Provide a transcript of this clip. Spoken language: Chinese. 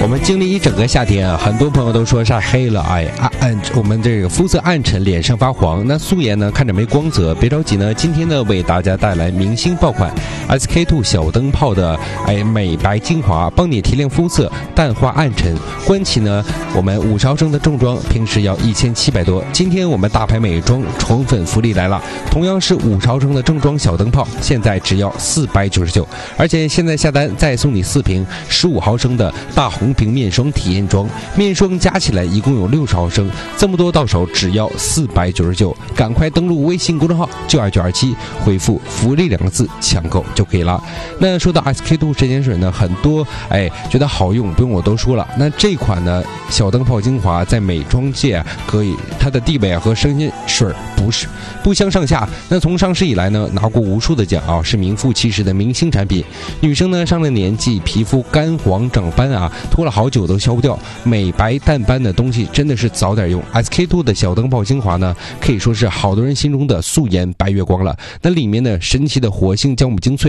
我们经历一整个夏天啊，很多朋友都说晒黑了，我们这个肤色暗沉，脸上发黄。那素颜呢，看着没光泽，别着急呢。今天呢，为大家带来明星爆款 SK-II 小灯泡的美白精华，帮你提亮肤色，淡化暗沉。关起呢，我们50毫升的正装，平时要1700多。今天我们大牌美妆宠粉福利来了，同样是50毫升的正装小灯泡，现在只要499，而且现在下单再送你4瓶15毫升的大红瓶面霜体验装，面霜加起来一共有60毫升，这么多到手只要499，赶快登录微信公众号92927，回复福利2个字抢购就可以了。那说到 SK-II 这件水呢，很多觉得好用，不用我都说了。那这款呢小灯泡精华在美妆界可以，它的地位和生鲜水不相上下。那从上市以来呢，拿过无数的奖啊，是名副其实的明星产品。女生呢上了年纪，皮肤干黄长斑啊，拖了好久都消不掉，美白淡斑的东西真的是早点用。SK-II 的小灯泡精华呢，可以说是好多人心中的素颜白月光了。那里面呢神奇的活性酵母精粹